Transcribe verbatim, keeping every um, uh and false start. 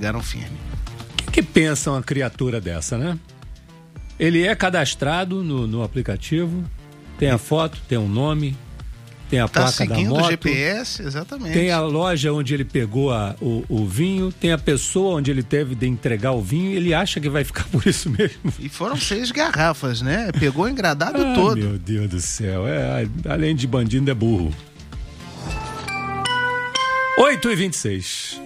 pegaram firme. O que, que pensa uma criatura dessa, né? Ele é cadastrado no, no aplicativo, tem a foto, tem um nome, tem a tá placa da moto. Tá seguindo o G P S, exatamente. Tem a loja onde ele pegou a, o, o vinho, tem a pessoa onde ele teve de entregar o vinho, ele acha que vai ficar por isso mesmo. E foram seis garrafas, né? Pegou o engradado ah, todo. Meu Deus do céu, é, além de bandido é burro. oito e vinte e seis.